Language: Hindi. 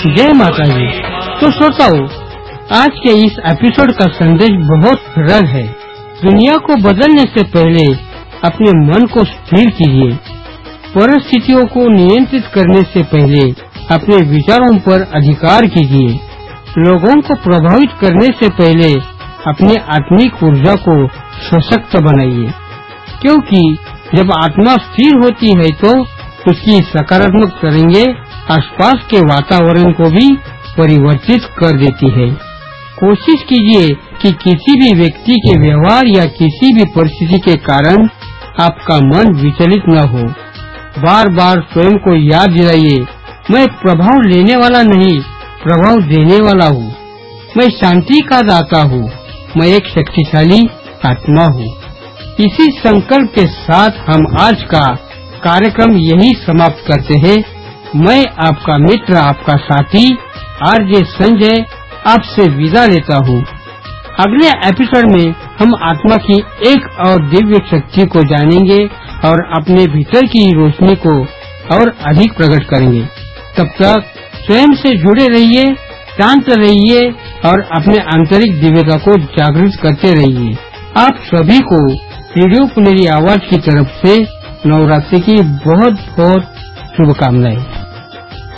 जय माता दी। तो श्रोताओ, आज के इस एपिसोड का संदेश बहुत सरल है। दुनिया को बदलने से पहले अपने मन को स्थिर कीजिए। परिस्थितियों को नियंत्रित करने से पहले अपने विचारों पर अधिकार कीजिए। लोगों को प्रभावित करने से पहले अपनी आत्मिक ऊर्जा को सशक्त बनाइए, क्योंकि जब आत्मा स्थिर होती है तो उसकी सकारात्मक तरंगें आसपास के वातावरण को भी परिवर्तित कर देती है। कोशिश कीजिए कि किसी भी व्यक्ति के व्यवहार या किसी भी परिस्थिति के कारण आपका मन विचलित न हो। बार बार स्वयं को याद दिलाइए, मैं प्रभाव लेने वाला नहीं, प्रभाव देने वाला हूँ। मैं शांति का दाता हूँ, मैं एक शक्तिशाली आत्मा हूँ। इसी संकल्प के साथ हम आज का कार्यक्रम यही समाप्त करते हैं। मैं आपका मित्र, आपका साथी आरजे संजय आपसे विदा लेता हूँ। अगले एपिसोड में हम आत्मा की एक और दिव्य शक्ति को जानेंगे और अपने भीतर की रोशनी को और अधिक प्रकट करेंगे। तब तक स्वयं से जुड़े रहिए, शांत रहिए और अपने आंतरिक दिव्यता को जागृत करते रहिए। आप सभी को रेडियो पुनेरी आवाज की तरफ से नवरात्रि की बहुत बहुत शुभकामनाएं।